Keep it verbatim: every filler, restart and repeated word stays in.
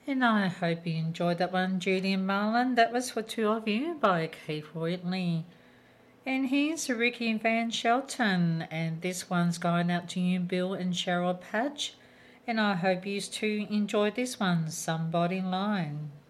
And I hope you enjoyed that one, Judy and Marlon. That was for two of you by Keith Whitley. And here's Ricky Van Shelton, and this one's going out to you, Bill and Cheryl Patch. And I hope you too enjoyed this one, Somebody Line.